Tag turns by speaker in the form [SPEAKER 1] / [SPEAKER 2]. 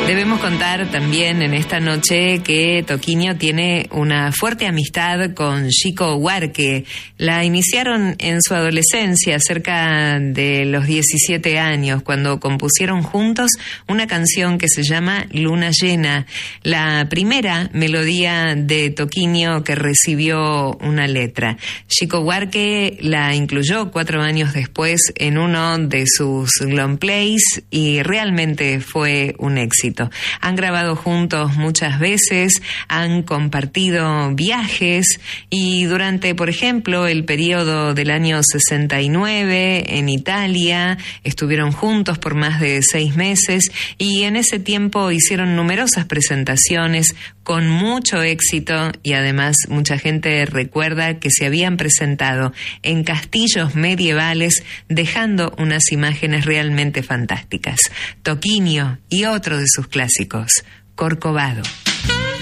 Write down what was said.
[SPEAKER 1] Debemos contar también en esta noche que Toquinho tiene una fuerte amistad con Chico Buarque. La iniciaron en su adolescencia, cerca de los 17 años, cuando compusieron juntos una canción que se llama Luna Llena, la primera melodía de Toquinho que recibió una letra. Chico Buarque la incluyó 4 años después en uno de sus long plays y realmente fue un éxito. Han grabado juntos muchas veces, han compartido viajes y durante, por ejemplo, el periodo del año 69 en Italia, estuvieron juntos por más de 6 meses y en ese tiempo hicieron numerosas presentaciones con mucho éxito y además mucha gente recuerda que se habían presentado en castillos medievales dejando unas imágenes realmente fantásticas. Toquinho y otro de sus clásicos, Corcovado.